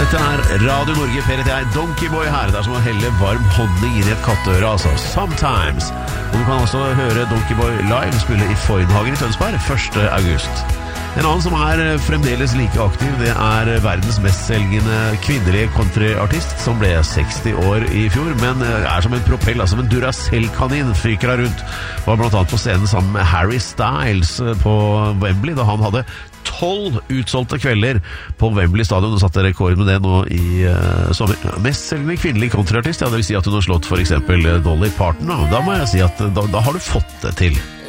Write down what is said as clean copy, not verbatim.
Dette Radio Norge, Per heter jeg, Donkeyboy her. Det som å helle varm honning inn i et katteøre, altså. Sometimes. Og du kan også høre Donkeyboy live spille i Foynhagen i Tønsberg 1. august. En annen som fremdeles like aktiv, det verdens mestselgende kvinnelige countryartist, som ble 60 år i fjor, men som en propell, altså som en Duracell-kanin, fyker her rundt. Var blant annet på scenen sammen med Harry Styles på Wembley, da han hadde 12 utsolgte kvelder på Wembley stadion, og satte rekord med det nå i sommer. Mestselgende kvinnelig countryartist, ja, det vil si at hun har slått for eksempel Dolly Parton, da må jeg si at da har du fått det til.